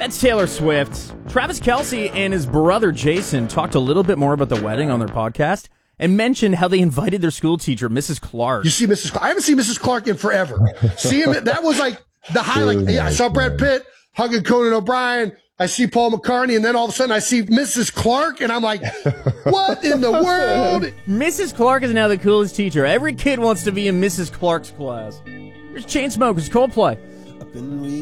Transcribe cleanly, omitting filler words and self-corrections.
That's Taylor Swift. Travis Kelce and his brother Jason talked a little bit more about the wedding on their podcast and mentioned how they invited their school teacher, Mrs. Clark. You see Mrs. Clark? I haven't seen Mrs. Clark in forever. See him? That was like the highlight. Yeah, I saw Brad Pitt hugging Conan O'Brien. I see Paul McCartney, and then all of a sudden I see Mrs. Clark, and I'm like, what in the world? Mrs. Clark is now the coolest teacher. Every kid wants to be in Mrs. Clark's class. There's Chainsmokers, Coldplay.